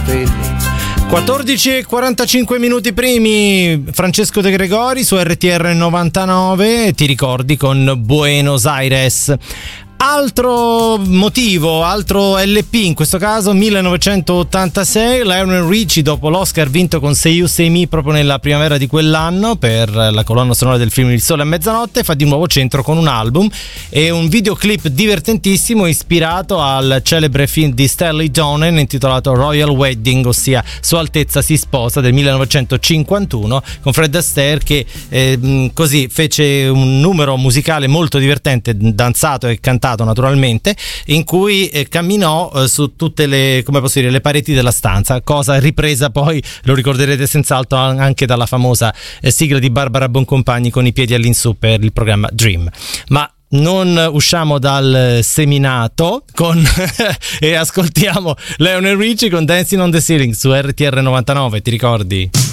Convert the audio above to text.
capelli. 14:45 minuti primi, Francesco De Gregori su RTR 99, ti ricordi, con Buenos Aires. Altro motivo, altro LP, in questo caso 1986, Lionel Richie, dopo l'Oscar vinto con Say You Say Me proprio nella primavera di quell'anno per la colonna sonora del film Il Sole a Mezzanotte, fa di nuovo centro con un album e un videoclip divertentissimo ispirato al celebre film di Stanley Donen intitolato Royal Wedding, ossia Sua Altezza si sposa, del 1951, con Fred Astaire che così fece un numero musicale molto divertente, danzato e cantato naturalmente, in cui camminò su tutte le, come posso dire, le pareti della stanza, cosa ripresa poi, lo ricorderete senz'altro, anche dalla famosa sigla di Barbara Boncompagni con i piedi all'insù per il programma Dream. Ma non usciamo dal seminato e ascoltiamo Lionel Richie con Dancing on the Ceiling su RTR 99, ti ricordi?